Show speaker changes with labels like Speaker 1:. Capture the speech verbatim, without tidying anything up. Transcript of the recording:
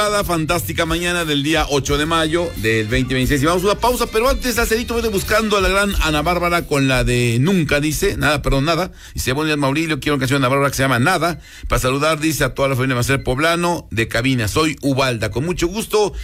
Speaker 1: madrugada, fantástica mañana del día ocho de mayo del veinte veintiséis. Y vamos a una pausa, pero antes, Acerito, voy buscando a la gran Ana Bárbara con la de Nunca, dice, nada, perdón, nada. Dice, buenos días, Maurilio, quiero una canción de Ana Bárbara que se llama Nada. Para saludar, dice, a toda la familia de Marcel Poblano de cabina. Soy Ubalda, con mucho gusto.